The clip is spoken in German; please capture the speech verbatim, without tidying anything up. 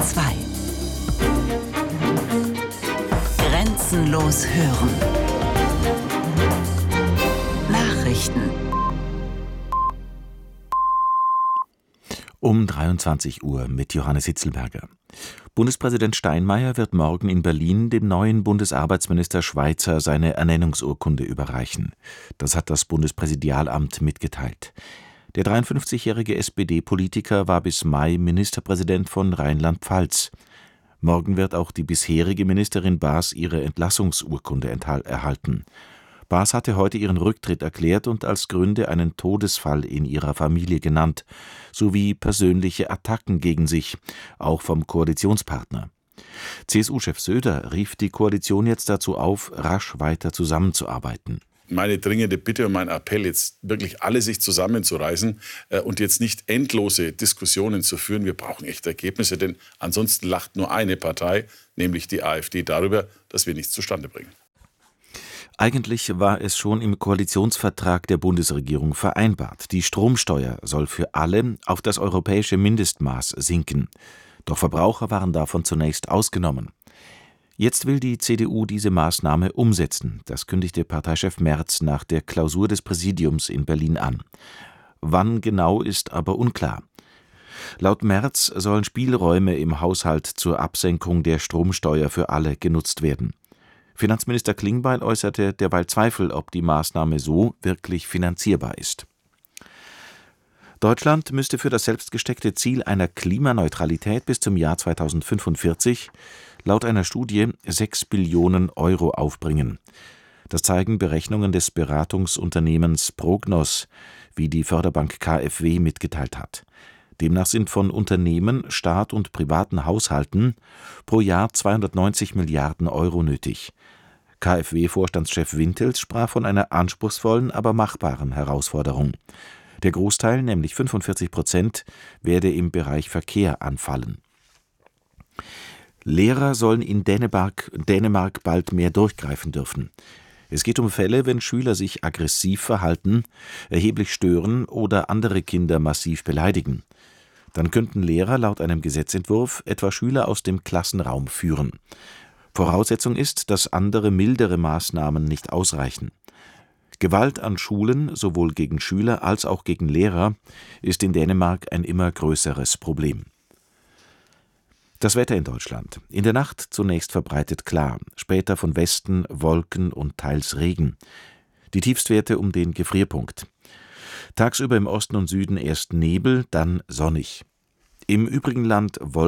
zwei. Grenzenlos hören. Nachrichten. Um dreiundzwanzig Uhr mit Johannes Hitzelberger. Bundespräsident Steinmeier wird morgen in Berlin dem neuen Bundesarbeitsminister Schweizer seine Ernennungsurkunde überreichen. Das hat das Bundespräsidialamt mitgeteilt. Der dreiundfünfzigjährige S P D-Politiker war bis Mai Ministerpräsident von Rheinland-Pfalz. Morgen wird auch die bisherige Ministerin Baas ihre Entlassungsurkunde erhalten. Baas hatte heute ihren Rücktritt erklärt und als Gründe einen Todesfall in ihrer Familie genannt, sowie persönliche Attacken gegen sich, auch vom Koalitionspartner. C S U-Chef Söder rief die Koalition jetzt dazu auf, rasch weiter zusammenzuarbeiten. Meine dringende Bitte und mein Appell, jetzt wirklich alle sich zusammenzureißen äh, und jetzt nicht endlose Diskussionen zu führen. Wir brauchen echte Ergebnisse, denn ansonsten lacht nur eine Partei, nämlich die AfD, darüber, dass wir nichts zustande bringen. Eigentlich war es schon im Koalitionsvertrag der Bundesregierung vereinbart. Die Stromsteuer soll für alle auf das europäische Mindestmaß sinken. Doch Verbraucher waren davon zunächst ausgenommen. Jetzt will die C D U diese Maßnahme umsetzen. Das kündigte Parteichef Merz nach der Klausur des Präsidiums in Berlin an. Wann genau ist aber unklar. Laut Merz sollen Spielräume im Haushalt zur Absenkung der Stromsteuer für alle genutzt werden. Finanzminister Klingbeil äußerte derweil Zweifel, ob die Maßnahme so wirklich finanzierbar ist. Deutschland müsste für das selbstgesteckte Ziel einer Klimaneutralität bis zum Jahr zweitausendfünfundvierzig laut einer Studie sechs Billionen Euro aufbringen. Das zeigen Berechnungen des Beratungsunternehmens Prognos, wie die Förderbank K f W mitgeteilt hat. Demnach sind von Unternehmen, Staat und privaten Haushalten pro Jahr zweihundertneunzig Milliarden Euro nötig. K f W-Vorstandschef Wintels sprach von einer anspruchsvollen, aber machbaren Herausforderung. Der Großteil, nämlich fünfundvierzig Prozent, werde im Bereich Verkehr anfallen. Lehrer sollen in Dänemark, Dänemark bald mehr durchgreifen dürfen. Es geht um Fälle, wenn Schüler sich aggressiv verhalten, erheblich stören oder andere Kinder massiv beleidigen. Dann könnten Lehrer laut einem Gesetzentwurf etwa Schüler aus dem Klassenraum führen. Voraussetzung ist, dass andere mildere Maßnahmen nicht ausreichen. Gewalt an Schulen, sowohl gegen Schüler als auch gegen Lehrer, ist in Dänemark ein immer größeres Problem. Das Wetter in Deutschland. In der Nacht zunächst verbreitet klar, später von Westen Wolken und teils Regen. Die Tiefstwerte um den Gefrierpunkt. Tagsüber im Osten und Süden erst Nebel, dann sonnig. Im übrigen Land Wolken.